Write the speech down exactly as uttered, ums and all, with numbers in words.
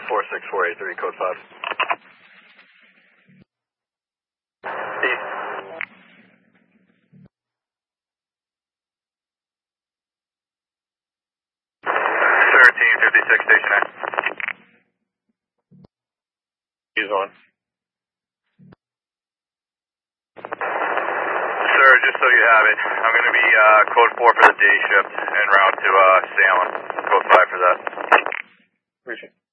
four six four eight three, code five. East. thirteen fifty-six, station nine. He's on. Sir, just so you have it, I'm going to be uh, code four for the day shift en route to uh, Salem. Code five for that. Appreciate it.